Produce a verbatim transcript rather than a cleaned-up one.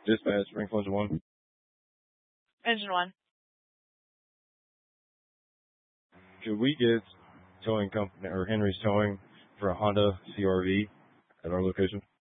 Dispatch, Springfield Engine one. Engine one. Could we get towing company or Henry's Towing for a Honda C R V at our location?